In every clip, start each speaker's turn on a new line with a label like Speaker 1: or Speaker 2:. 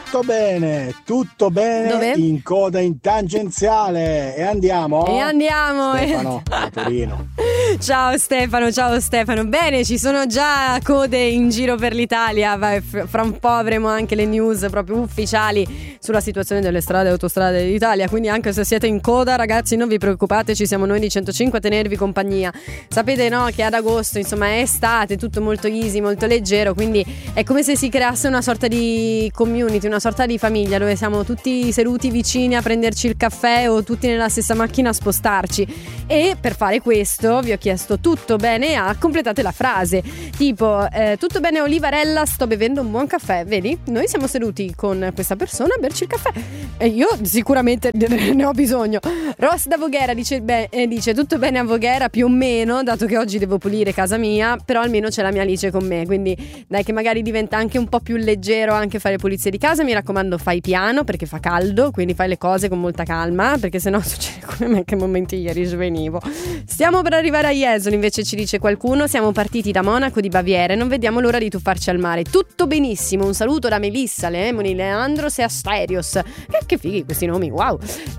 Speaker 1: tutto bene.
Speaker 2: Dove?
Speaker 1: In coda in tangenziale. E andiamo? Stefano, a Torino.
Speaker 2: Ciao Stefano. Bene, ci sono già code in giro per l'Italia. Fra un po' avremo anche le news proprio ufficiali sulla situazione delle strade e autostrade d'Italia. Quindi anche se siete in coda, ragazzi, non vi preoccupate, ci siamo noi di 105 a tenervi compagnia. Sapete, no, che ad agosto insomma è estate, tutto molto easy, molto leggero. Quindi è come se si creasse una sorta di community, una sorta di famiglia, dove siamo tutti seduti vicini a prenderci il caffè o tutti nella stessa macchina a spostarci. E per fare questo vi ho chiesto tutto bene a completate la frase, tipo tutto bene Olivarella, sto bevendo un buon caffè. Vedi, noi siamo seduti con questa persona a berci il caffè e io sicuramente ne ho bisogno. Ross da Voghera dice tutto bene a Voghera, più o meno, dato che oggi devo pulire casa mia, però almeno c'è la mia Alice con me, quindi dai che magari diventa anche un po' più leggero anche fare pulizie di casa. Mi raccomando, fai piano perché fa caldo, quindi fai le cose con molta calma, perché sennò succede come me che momenti ieri svenivo. Stiamo per arrivare a Jesolo, invece ci dice qualcuno, siamo partiti da Monaco di Baviera e non vediamo l'ora di tuffarci al mare. Tutto benissimo, un saluto da Melissa, Lemoni, Leandros e Asterios. Che fighi questi nomi, wow.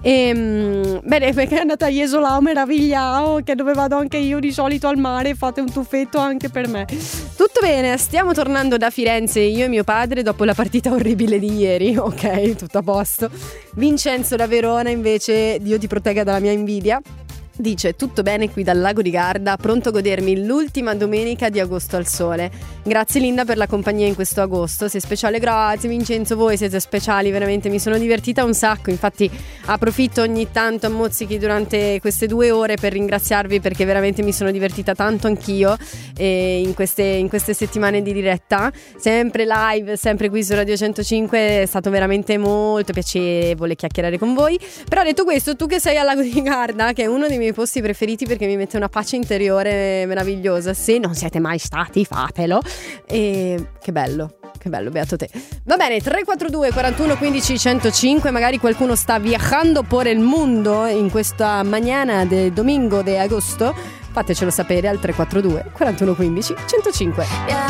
Speaker 2: Bene, perché è andata a Jesolo, meravigliao, che dove vado anche io di solito al mare, fate un tuffetto anche per me. Tutto bene, stiamo tornando da Firenze io e mio padre dopo la partita orribile di ieri. Ok, tutto a posto. Vincenzo da Verona invece, Dio ti protegga dalla mia invidia, dice tutto bene qui dal lago di Garda, pronto a godermi l'ultima domenica di agosto al sole. Grazie Linda per la compagnia in questo agosto, sei speciale. Grazie Vincenzo, voi siete speciali, veramente mi sono divertita un sacco, infatti approfitto ogni tanto a mozzichi durante queste 2 ore per ringraziarvi, perché veramente mi sono divertita tanto anch'io in queste settimane di diretta, sempre live, sempre qui su Radio 105. È stato veramente molto piacevole chiacchierare con voi. Però detto questo, tu che sei al lago di Garda, che è uno dei miei posti preferiti perché mi mette una pace interiore meravigliosa, se non siete mai stati fatelo. E che bello, beato te. Va bene, 342 41 15 105. Magari qualcuno sta viajando por el mundo in questa mañana de domingo de agosto, fatecelo sapere al 342 41 15 105.